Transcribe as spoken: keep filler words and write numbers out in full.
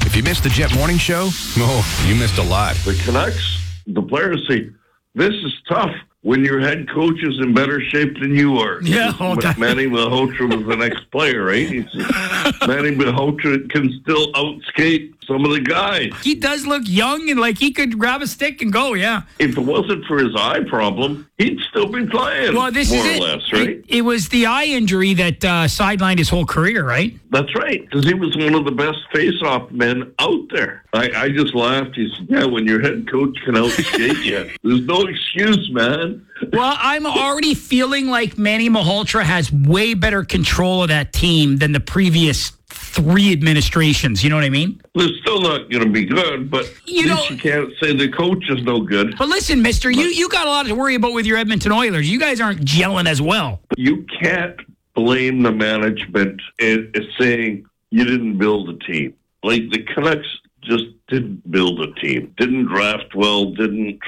If you missed the Jet Morning Show, oh, you missed a lot. The Canucks, the players say, this is tough when your head coach is in better shape than you are. Yeah, okay. Manny Malhotra was the next player, right? He says, Manny Malhotra can still outskate some of the guys. He does look young and like he could grab a stick and go, yeah. If it wasn't for his eye problem, he'd still be playing, well, this more is or it. less, right? It, it was the eye injury that uh, sidelined his whole career, right? That's right, because he was one of the best face-off men out there. I, I just laughed. He said, yeah, when your head coach can outskate you, there's no excuse, man. Well, I'm already feeling like Manny Malhotra has way better control of that team than the previous three administrations. You know what I mean? They're still not going to be good, but you at know, least you can't say the coach is no good. But listen, mister, but, you, you got a lot to worry about with your Edmonton Oilers. You guys aren't gelling as well. You can't blame the management and saying you didn't build a team. Like the Canucks just didn't build a team, didn't draft well, didn't